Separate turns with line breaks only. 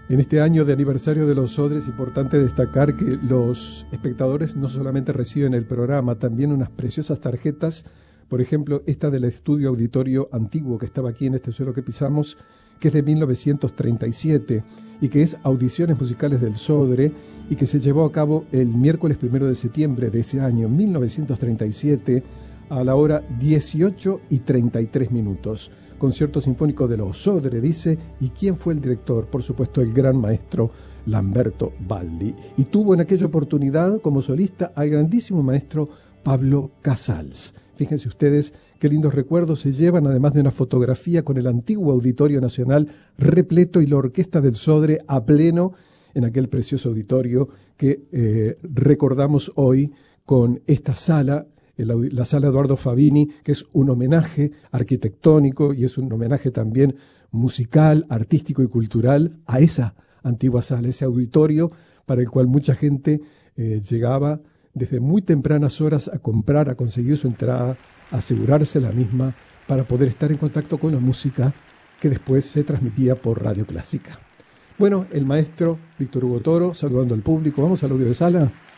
En este año de aniversario de los Odre es importante destacar que los espectadores no solamente reciben el programa, también unas preciosas tarjetas, por ejemplo, esta del estudio auditorio antiguo que estaba aquí en este suelo que pisamos, que es de 1937 y que es Audiciones Musicales del Sodre y que se llevó a cabo el miércoles 1 de septiembre de ese año, 1937, a la hora 18:33. Concierto Sinfónico de los Sodre, dice, ¿y quién fue el director? Por supuesto, el gran maestro Lamberto Baldi. Y tuvo en aquella oportunidad como solista al grandísimo maestro Pablo Casals. Fíjense ustedes qué lindos recuerdos se llevan, además de una fotografía con el antiguo Auditorio Nacional repleto y la Orquesta del Sodre a pleno en aquel precioso auditorio que recordamos hoy con esta sala, la sala Eduardo Fabini, que es un homenaje arquitectónico y es un homenaje también musical, artístico y cultural a esa antigua sala, ese auditorio para el cual mucha gente llegaba desde muy tempranas horas a comprar, a conseguir su entrada, a asegurarse la misma para poder estar en contacto con la música que después se transmitía por Radio Clásica. Bueno, el maestro Víctor Hugo Toro saludando al público. Vamos al audio de sala.